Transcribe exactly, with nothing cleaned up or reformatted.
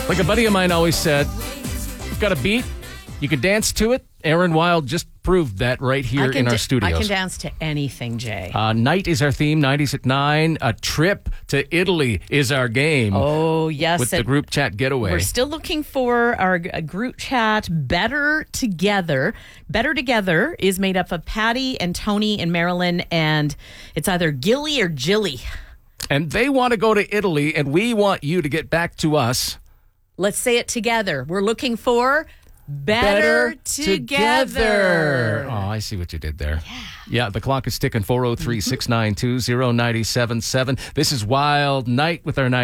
Like a buddy of mine always said, you've got a beat, you can dance to it. Aaron Wild just proved that right here in our da- studios. I can dance to anything, Jay. Uh, night is our theme, nineties at nine. A trip to Italy is our game. Oh, yes. With the group chat getaway. We're still looking for our g- group chat Better Together. Better Together is made up of Patty and Tony and Marilyn, and it's either Gilly or Jilly. And they want to go to Italy, and we want you to get back to us. Let's say it together. We're looking for Better, together. Oh, I see what you did there. Yeah. Yeah, the clock is ticking. four oh three, six nine two, oh nine seven seven. This is Wild Night with our night.